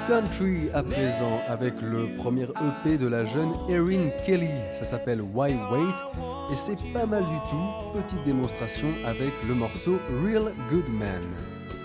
Country à présent avec le premier EP de la jeune Erin Kelly. Ça s'appelle Why Wait et c'est pas mal du tout. Petite démonstration avec le morceau Real Good Man.